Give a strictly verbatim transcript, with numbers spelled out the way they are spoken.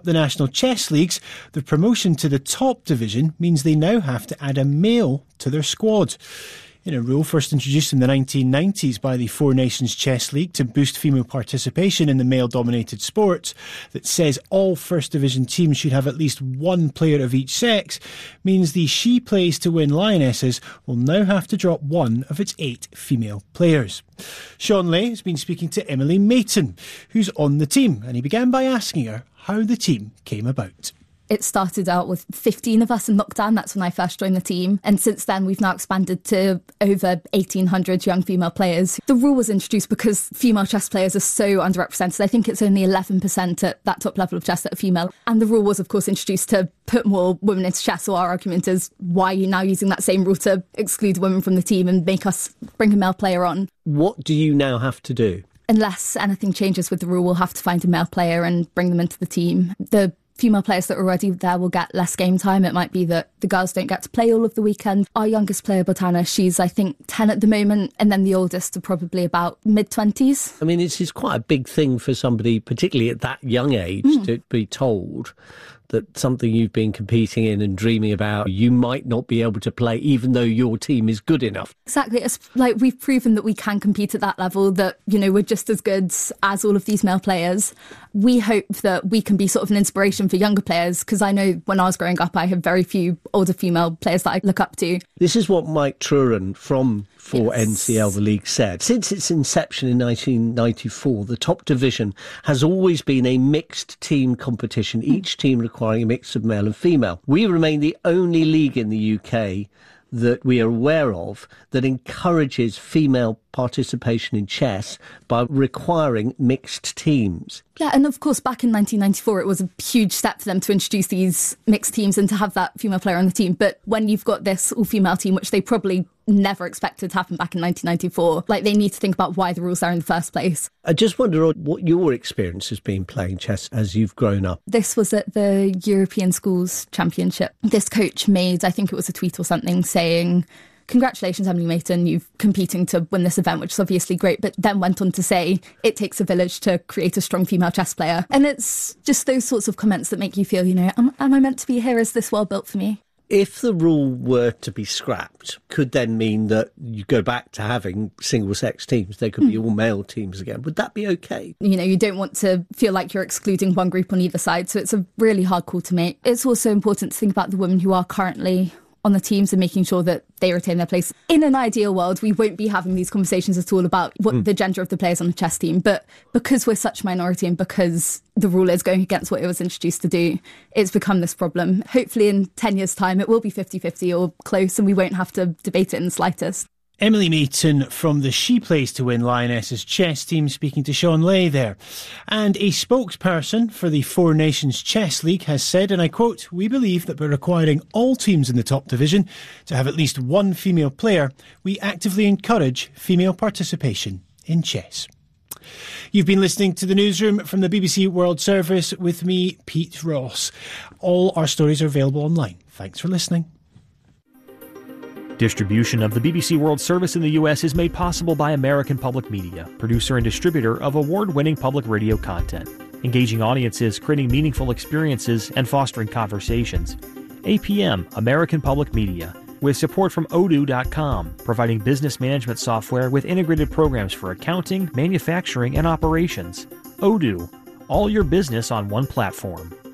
the national chess leagues, the promotion to the top division means they now have to add a male to their squad. In a rule first introduced in the nineteen nineties by the Four Nations Chess League to boost female participation in the male-dominated sport that says all First Division teams should have at least one player of each sex, means the She Plays to Win Lionesses will now have to drop one of its eight female players. Sean Lay has been speaking to Emily Mayton, who's on the team, and he began by asking her how the team came about. It started out with fifteen of us in lockdown. That's when I first joined the team. And since then, we've now expanded to over eighteen hundred young female players. The rule was introduced because female chess players are so underrepresented. I think it's only eleven percent at that top level of chess that are female. And the rule was, of course, introduced to put more women into chess. So our argument is, why are you now using that same rule to exclude women from the team and make us bring a male player on? What do you now have to do? Unless anything changes with the rule, we'll have to find a male player and bring them into the team. The female players that are already there will get less game time. It might be that the girls don't get to play all of the weekend. Our youngest player, Botana, she's, I think, ten at the moment, and then the oldest are probably about mid-twenties. I mean, it's, it's quite a big thing for somebody, particularly at that young age, mm. to be told that something you've been competing in and dreaming about, you might not be able to play even though your team is good enough. Exactly. It's like we've proven that we can compete at that level, that, you know, we're just as good as all of these male players. We hope that we can be sort of an inspiration for younger players, because I know when I was growing up, I had very few older female players that I look up to. This is what Mike Truran from For yes. N C L, the league, said. Since its inception in nineteen ninety-four, the top division has always been a mixed team competition, each team requiring a mix of male and female. We remain the only league in the U K that we are aware of that encourages female participation in chess by requiring mixed teams. Yeah, and of course, back in nineteen ninety-four, it was a huge step for them to introduce these mixed teams and to have that female player on the team. But when you've got this all-female team, which they probably never expected to happen back in nineteen ninety-four, like, they need to think about why the rules are in the first place. I just wonder what your experience has been playing chess as you've grown up. This was at the European Schools Championship. This coach made, I think it was a tweet or something, saying, "Congratulations, Emily Mayton, you're competing to win this event," which is obviously great, but then went on to say, it takes a village to create a strong female chess player. And it's just those sorts of comments that make you feel, you know, am, am I meant to be here? Is this well built for me? If the rule were to be scrapped, could then mean that you go back to having single-sex teams? There could mm. be all-male teams again. Would that be okay? You know, you don't want to feel like you're excluding one group on either side, so it's a really hard call to make. It's also important to think about the women who are currently on the teams and making sure that they retain their place. In an ideal world, we won't be having these conversations at all about what mm. the gender of the players on the chess team. But because we're such a minority and because the rule is going against what it was introduced to do, it's become this problem. Hopefully in ten years' time, it will be fifty-fifty or close, and we won't have to debate it in the slightest. Emily Mayton from the She Plays to Win Lionesses chess team speaking to Sean Lay there. And a spokesperson for the Four Nations Chess League has said, and I quote, "We believe that by requiring all teams in the top division to have at least one female player, we actively encourage female participation in chess." You've been listening to the Newsroom from the B B C World Service with me, Pete Ross. All our stories are available online. Thanks for listening. Distribution of the B B C World Service in the U S is made possible by American Public Media, producer and distributor of award-winning public radio content, engaging audiences, creating meaningful experiences, and fostering conversations. A P M, American Public Media, with support from odoo dot com, providing business management software with integrated programs for accounting, manufacturing, and operations. Odoo, all your business on one platform.